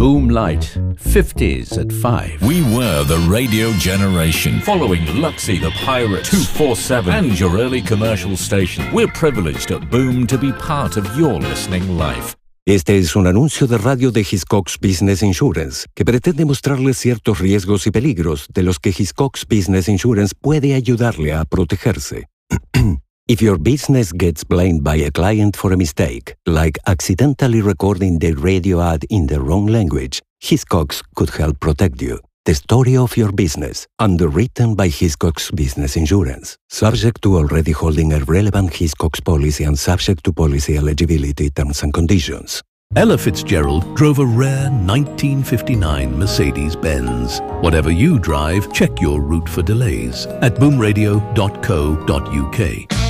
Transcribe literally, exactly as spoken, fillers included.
Boom Light, fifties at five. We were the radio generation, following Luxy the Pirate, two forty-seven, and your early commercial station. We're privileged at Boom to be part of your listening life. Este es un anuncio de radio de Hiscox Business Insurance que pretende mostrarle ciertos riesgos y peligros de los que Hiscox Business Insurance puede ayudarle a protegerse. If your business gets blamed by a client for a mistake, like accidentally recording the radio ad in the wrong language, Hiscox could help protect you. The story of your business, underwritten by Hiscox Business Insurance. Subject to already holding a relevant Hiscox policy and subject to policy eligibility terms and conditions. Ella Fitzgerald drove a rare nineteen fifty-nine Mercedes-Benz. Whatever you drive, check your route for delays at boom radio dot co dot uk.